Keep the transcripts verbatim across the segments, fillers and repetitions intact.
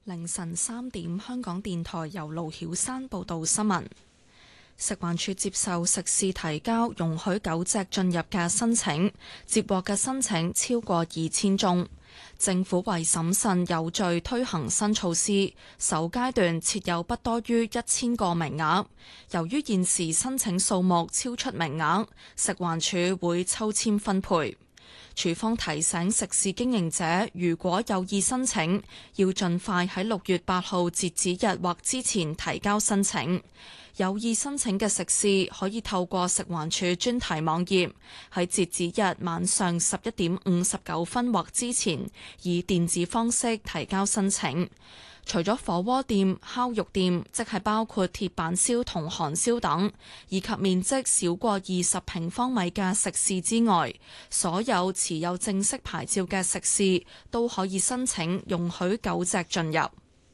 凌晨三點，香港電台由盧曉山報道新聞。食環署接受食肆提交容許狗隻進入嘅申請，接獲嘅申請超過二千宗。政府為審慎有序推行新措施，首階段設有不多於一千個名額。由於現時申請數目超出名額，食環署會抽籤分配。署方提醒食肆經營者，如果有意申請，要盡快喺六月八號截止日或之前提交申請。有意申請嘅食肆可以透過食環署專題網頁，喺截止日晚上十一點五十九分或之前，以電子方式提交申請。除咗火鍋店、烤肉店，即係包括鐵板燒同韓燒等，以及面積少過二十平方米嘅食肆之外，所有持有正式牌照嘅食肆都可以申請容許狗隻進入。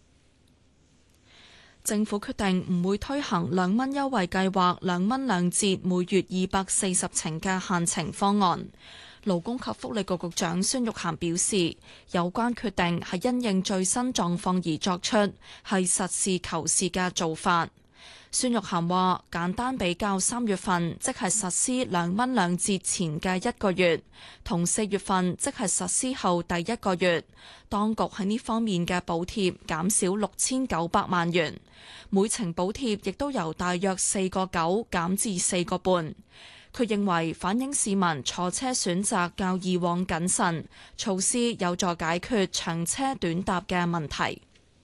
政府決定唔會推行兩蚊優惠計劃，兩蚊兩折，每月二百四十程嘅限程方案。勞工及福利局局長孫玉菡表示，有關決定係因應最新狀況而作出，係實事求是嘅做法。孫玉菡話：簡單比較三月份，即係實施兩蚊兩折前嘅一個月，同四月份，即係實施後第一個月，當局喺呢方面嘅補貼減少六千九百萬元，每程補貼亦都由大約四個九減至四個半。佢認為反映市民坐車選擇較以往謹慎，措施有助解決長車短搭嘅問題。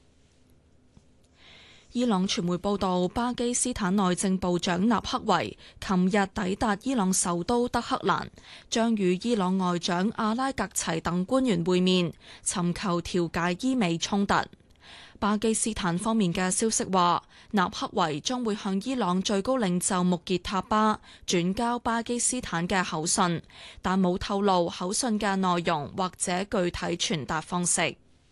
伊朗傳媒報道，巴基斯坦內政部長納克維琴日抵達伊朗首都德黑蘭，將與伊朗外長阿拉格齊等官員會面，尋求調解伊美衝突。巴基斯坦方面嘅消息話，納克維將會向伊朗最高領袖穆傑塔巴轉交巴基斯坦嘅口信，但冇透露口信嘅內容或者具體傳達方式。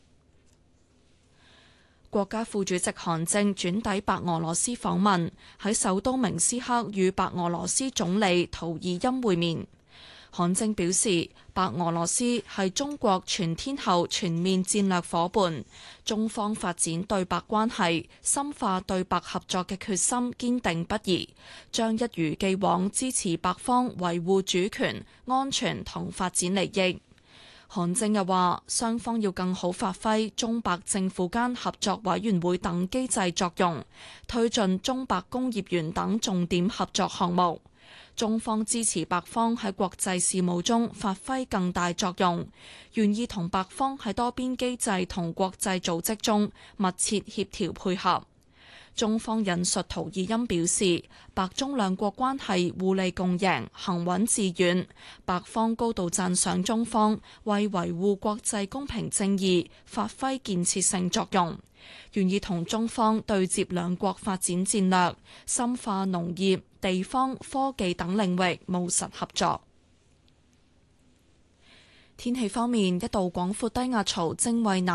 國家副主席韓正轉抵白俄羅斯訪問，喺首都明斯克與白俄羅斯總理圖爾欽會面。韓正表示，白俄羅斯係中國全天候全面戰略夥伴，中方發展對白關係、深化對白合作嘅決心堅定不移，將一如既往支持白方維護主權、安全同發展利益。韓正又話，雙方要更好發揮中白政府間合作委員會等機制作用，推進中白工業園等重點合作項目。中方支持白方喺國際事務中發揮更大作用，願意同白方喺多邊機制同國際組織中密切協調配合。中方引述圖爾欽表示，白中兩國關係互利共贏，行穩致遠。白方高度讚賞中方為維護國際公平正義發揮建設性作用，願意同中方對接兩國發展戰略，深化農業、地方、科技等領域務實合作。天氣方面，一道廣闊低壓槽正為南